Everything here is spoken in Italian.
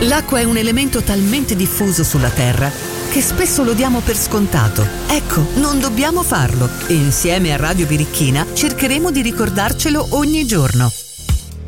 L'acqua è un elemento talmente diffuso sulla Terra che spesso lo diamo per scontato. Ecco, non dobbiamo farlo e insieme a Radio Birichina cercheremo di ricordarcelo ogni giorno.